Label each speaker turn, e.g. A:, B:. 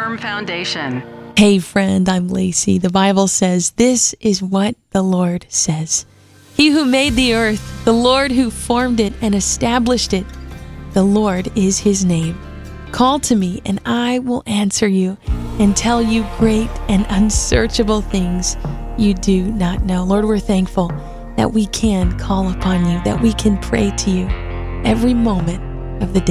A: firm foundation.
B: Hey friend, I'm Lacey. The Bible says, "This is what the Lord says. He who made the earth, the Lord who formed it and established it, the Lord is his name. Call to me and I will answer you and tell you great and unsearchable things you do not know." Lord, we're thankful that we can call upon you, that we can pray to you every moment of the day.